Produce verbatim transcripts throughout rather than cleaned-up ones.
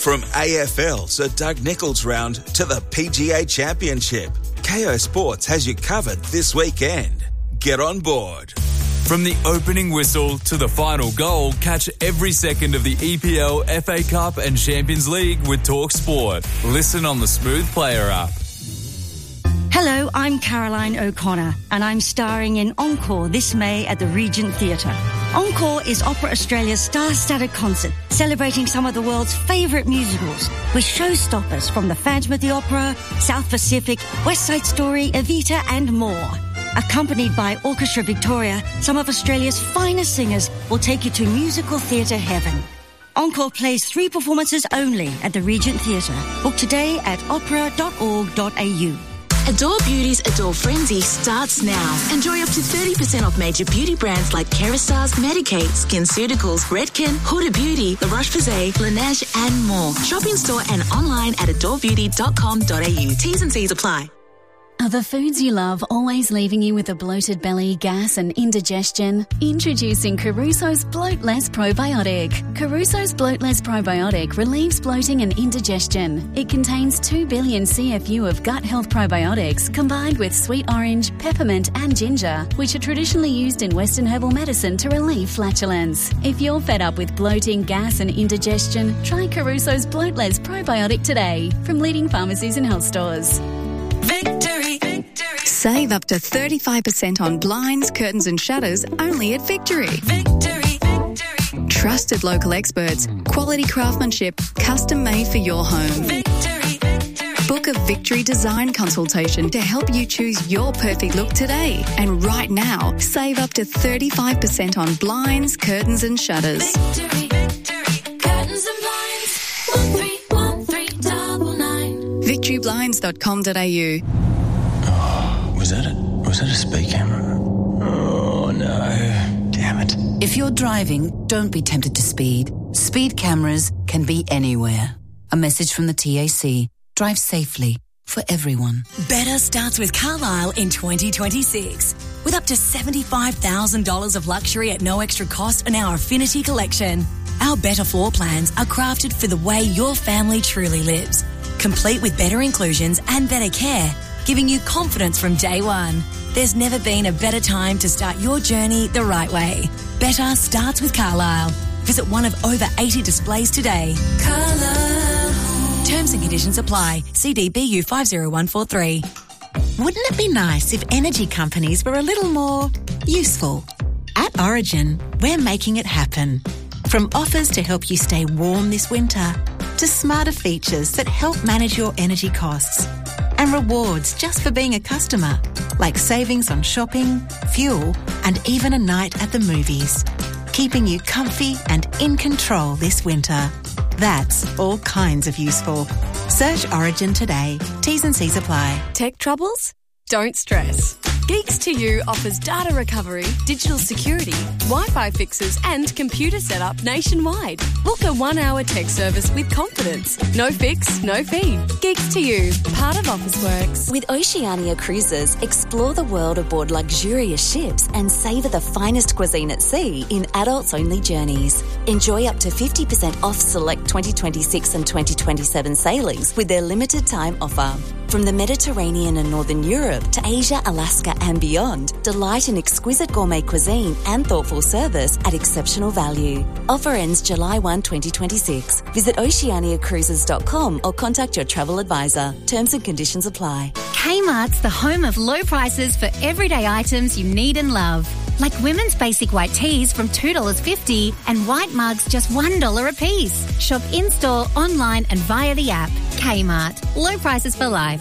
From A F L Sir Doug Nicholls round to the P G A Championship, Kayo Sports has you covered this weekend. Get on board. From the opening whistle to the final goal, catch every second of the E P L, F A Cup and Champions League with Talk Sport. Listen on the Smooth Player app. Hello, I'm Caroline O'Connor, and I'm starring in Encore this May at the Regent Theatre. Encore is Opera Australia's star-studded concert, celebrating some of the world's favourite musicals, with showstoppers from The Phantom of the Opera, South Pacific, West Side Story, Evita and more. Accompanied by Orchestra Victoria, some of Australia's finest singers will take you to musical theatre heaven. Encore plays three performances only at the Regent Theatre. Book today at opera dot org dot a u. Adore Beauty's Adore Frenzy starts now. Enjoy up to thirty percent off major beauty brands like Kerastase, Medik8, SkinCeuticals, Redken, Huda Beauty, La Roche-Posay, Laneige and more. Shop in store and online at adore beauty dot com dot a u. T's and C's apply. Are the foods you love always leaving you with a bloated belly, gas and indigestion? Introducing Caruso's Bloatless Probiotic. Caruso's Bloatless Probiotic relieves bloating and indigestion. It contains two billion C F U of gut health probiotics combined with sweet orange, peppermint and ginger, which are traditionally used in Western herbal medicine to relieve flatulence. If you're fed up with bloating, gas and indigestion, try Caruso's Bloatless Probiotic today from leading pharmacies and health stores. Victory, Victory. Save up to thirty-five percent on blinds, curtains and shutters only at Victory. Victory, Victory. Trusted local experts, quality craftsmanship, custom made for your home. Victory, Victory. Book a Victory design consultation to help you choose your perfect look today. And right now, save up to thirty-five percent on blinds, curtains and shutters. Victory, Victory. Curtains and blinds. One three one three double nine. victory blinds dot com dot a u. Oh, was that a, was that a speed camera? Oh, no. Damn it. If you're driving, don't be tempted to speed. Speed cameras can be anywhere. A message from the T A C. Drive safely for everyone. Better starts with Carlisle in twenty twenty-six. With up to seventy-five thousand dollars of luxury at no extra cost in our Affinity collection. Our better floor plans are crafted for the way your family truly lives. Complete with better inclusions and better care, giving you confidence from day one. There's never been a better time to start your journey the right way. Better starts with Carlisle. Visit one of over eighty displays today. Carlisle. Terms and conditions apply. C D B U five zero one four three. Wouldn't it be nice if energy companies were a little more useful? At Origin, we're making it happen. From offers to help you stay warm this winter, to smarter features that help manage your energy costs, and rewards just for being a customer, like savings on shopping, fuel, and even a night at the movies, keeping you comfy and in control this winter. That's all kinds of useful. Search Origin today. T's and C's apply. Tech troubles? Don't stress. Geeks to You offers data recovery, digital security, Wi-Fi fixes and computer setup nationwide. Book a one-hour tech service with confidence. No fix, no fee. Geeks to You, part of Officeworks. With Oceania Cruises, explore the world aboard luxurious ships and savour the finest cuisine at sea in adults-only journeys. Enjoy up to fifty percent off select twenty twenty-six and twenty twenty-seven sailings with their limited time offer. From the Mediterranean and Northern Europe to Asia, Alaska and beyond, delight in exquisite gourmet cuisine and thoughtful service at exceptional value. Offer ends July first, twenty twenty-six. Visit oceania cruises dot com or contact your travel advisor. Terms and conditions apply. Kmart's the home of low prices for everyday items you need and love. Like women's basic white tees from two dollars fifty and white mugs just one dollar a piece. Shop in-store, online and via the app. Kmart. Low prices for life.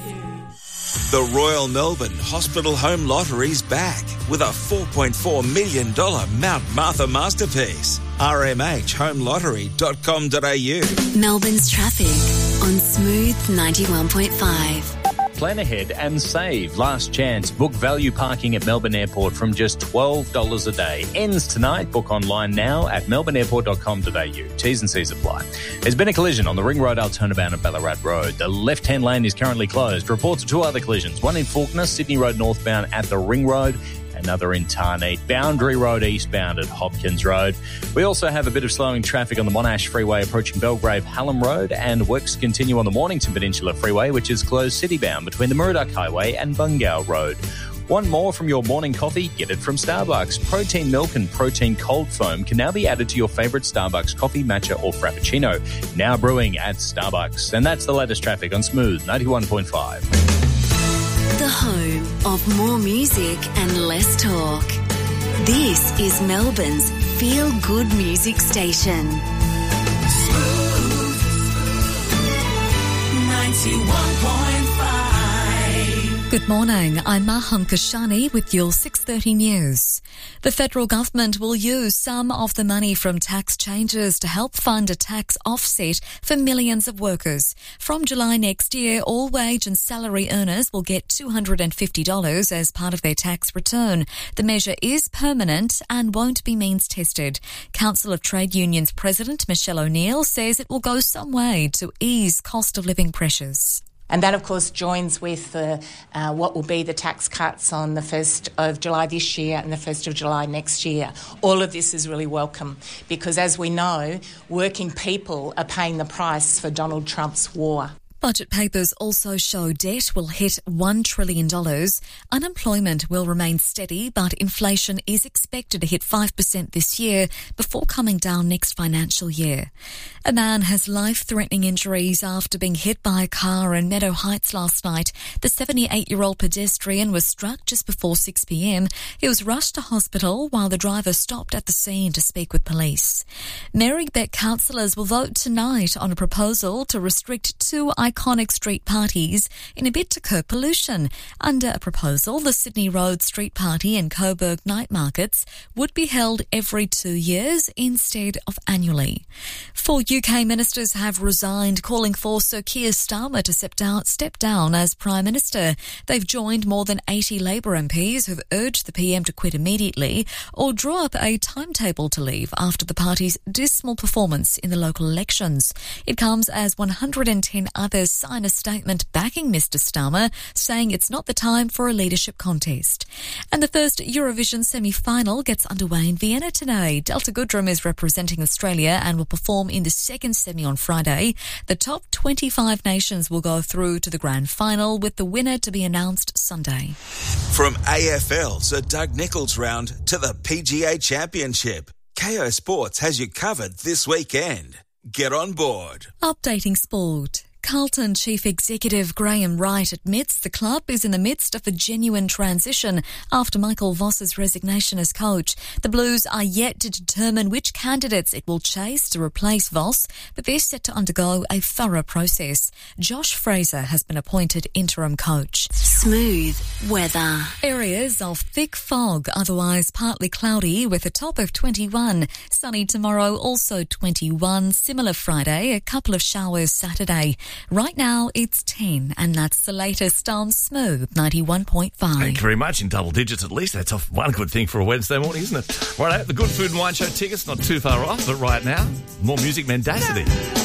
The Royal Melbourne Hospital Home Lottery's back with a four point four million dollars Mount Martha masterpiece. r m h home lottery dot com dot a u. Melbourne's traffic on Smooth ninety-one point five. Plan ahead and save. Last chance. Book value parking at Melbourne Airport from just twelve dollars a day. Ends tonight. Book online now at melbourne airport dot com dot a u. T's and C's apply. There's been a collision on the Ring Road Altona-bound and Ballarat Road. The left-hand lane is currently closed. Reports of two other collisions. One in Fawkner, Sydney Road northbound at the Ring Road, another in Tarneit, Boundary Road eastbound at Hopkins Road. We also have a bit of slowing traffic on the Monash Freeway approaching Belgrave Hallam Road, and works continue on the Mornington Peninsula Freeway, which is closed citybound between the Murdoch Highway and Bungao Road. One more from your morning coffee? Get it from Starbucks. Protein milk and protein cold foam can now be added to your favourite Starbucks coffee, matcha or frappuccino. Now brewing at Starbucks. And that's the latest traffic on Smooth ninety-one point five. The home of more music and less talk. This is Melbourne's feel-good music station. Smooth ninety-one point five. Good morning, I'm Maham Kashani with your six thirty news. The federal government will use some of the money from tax changes to help fund a tax offset for millions of workers. From July next year, all wage and salary earners will get two hundred fifty dollars as part of their tax return. The measure is permanent and won't be means tested. Council of Trade Unions President Michelle O'Neill says it will go some way to ease cost of living pressures. And that, of course, joins with the, uh, what will be the tax cuts on the first of July this year and the first of July next year. All of this is really welcome because, as we know, working people are paying the price for Donald Trump's war. Budget papers also show debt will hit one trillion dollars. Unemployment will remain steady, but inflation is expected to hit five percent this year before coming down next financial year. A man has life-threatening injuries after being hit by a car in Meadow Heights last night. The seventy-eight-year-old pedestrian was struck just before six p.m. He was rushed to hospital while the driver stopped at the scene to speak with police. Marybeck councillors will vote tonight on a proposal to restrict two iconic street parties in a bid to curb pollution. Under a proposal, the Sydney Road Street Party and Coburg Night Markets would be held every two years instead of annually. Four U K ministers have resigned, calling for Sir Keir Starmer to step down, step down as Prime Minister. They've joined more than eighty Labour M Ps who've urged the P M to quit immediately or draw up a timetable to leave after the party's dismal performance in the local elections. It comes as one hundred ten others sign a statement backing Mr Starmer, saying it's not the time for a leadership contest. And the first Eurovision semi-final gets underway in Vienna today. Delta Goodrem is representing Australia and will perform in the second semi on Friday. The top twenty-five nations will go through to the grand final, with the winner to be announced Sunday. From A F L's the Doug Nicholls round to the P G A Championship, Kayo Sports has you covered this weekend. Get on board. Updating sport. Carlton Chief Executive Graham Wright admits the club is in the midst of a genuine transition after Michael Voss's resignation as coach. The Blues are yet to determine which candidates it will chase to replace Voss, but they're set to undergo a thorough process. Josh Fraser has been appointed interim coach. Smooth weather. Areas of thick fog, otherwise partly cloudy, with a top of twenty-one. Sunny tomorrow, also twenty-one. Similar Friday, a couple of showers Saturday. Right now, it's ten, and that's the latest on Smooth ninety-one point five. Thank you very much. In double digits at least. That's one good thing for a Wednesday morning, isn't it? Right, the Good Food and Wine Show tickets, not too far off, but right now, more music mendacity.